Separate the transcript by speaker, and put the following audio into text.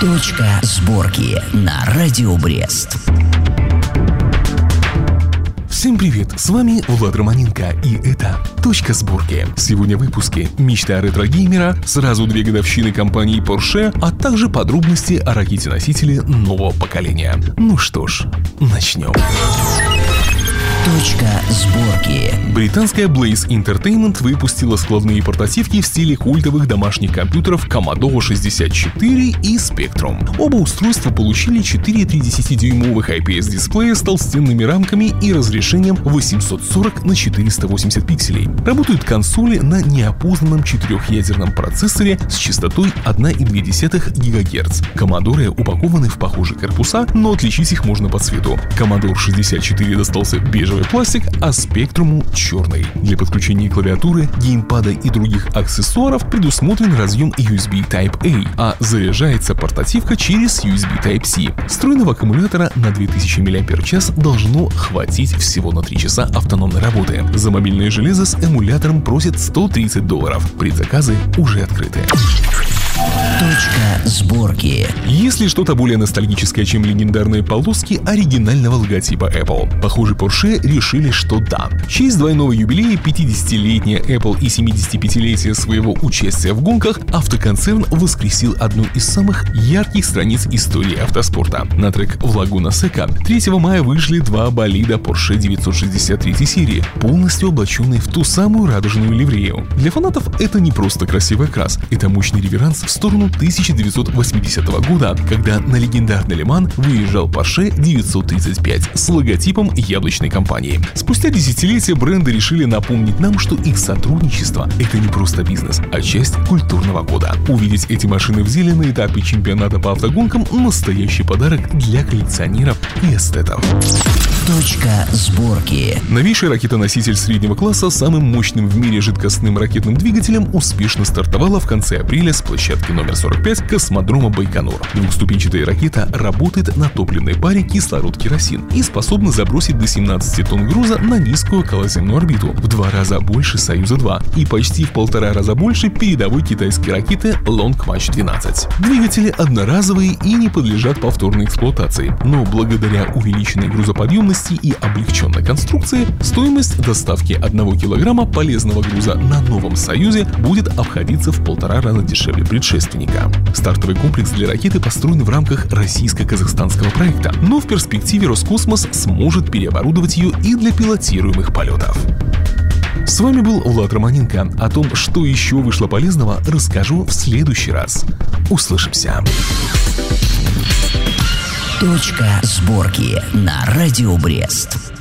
Speaker 1: Точка сборки на Радио Брест.
Speaker 2: Всем привет, с вами Влад Романенко, и это «Точка сборки». Сегодня в выпуске мечта ретро-геймера, сразу 2 годовщины компании Porsche, а также подробности о ракете-носителе нового поколения. Ну что ж, начнем.
Speaker 1: Точка сборки.
Speaker 2: Британская Blaze Entertainment выпустила складные портативки в стиле культовых домашних компьютеров Commodore 64 и Spectrum. Оба устройства получили 4,3-дюймовых IPS-дисплея с толстенными рамками и разрешением 840 на 480 пикселей. Работают консоли на неопознанном 4-ядерном процессоре с частотой 1,2 ГГц. Commodore упакованы в похожие корпуса, но отличить их можно по цвету. Commodore 64 достался бежевый пластик, а Spectrum черный. Для подключения клавиатуры, геймпада и других аксессуаров предусмотрен разъем USB Type-A, а заряжается портативка через USB Type-C. Встроенного аккумулятора на 2000 мАч должно хватить всего на 3 часа автономной работы. За мобильное железо с эмулятором просят $130. Предзаказы уже открыты.
Speaker 1: Точка сборки.
Speaker 2: Если что-то более ностальгическое, чем легендарные полоски оригинального логотипа Apple. Похоже, Porsche решили, что да. В честь двойного юбилея, 50-летия Apple и 75-летия своего участия в гонках, автоконцерн воскресил одну из самых ярких страниц истории автоспорта. На трек в Лагуна Сека 3 мая вышли 2 болида Porsche 963 серии, полностью облаченные в ту самую радужную ливрею. Для фанатов это не просто красивый окрас, это мощный реверанс в сторону 1980 года, когда на легендарный Ле-Ман выезжал Porsche 935 с логотипом яблочной компании. Спустя десятилетия бренды решили напомнить нам, что их сотрудничество — это не просто бизнес, а часть культурного кода. Увидеть эти машины в деле на этапе чемпионата по автогонкам — настоящий подарок для коллекционеров и эстетов.
Speaker 1: Точка сборки.
Speaker 2: Новейший ракетоноситель среднего класса с самым мощным в мире жидкостным ракетным двигателем успешно стартовала в конце апреля с площадки номер 45 космодрома Байконур. Двухступенчатая ракета работает на топливной паре кислород-керосин и способна забросить до 17 тонн груза на низкую околоземную орбиту, в 2 раза больше Союза-2 и почти в 1,5 раза больше передовой китайской ракеты Long March 12. Двигатели одноразовые и не подлежат повторной эксплуатации, но благодаря увеличенной грузоподъемности и облегченной конструкции стоимость доставки 1 килограмма полезного груза на новом Союзе будет обходиться в 1,5 раза дешевле предшественника. Стартовый комплекс для ракеты построен в рамках российско-казахстанского проекта, но в перспективе Роскосмос сможет переоборудовать ее и для пилотируемых полетов. С вами был Влад Романенко. О том, что еще вышло полезного, расскажу в следующий раз. Услышимся.
Speaker 1: Точка сборки на Радио Брест.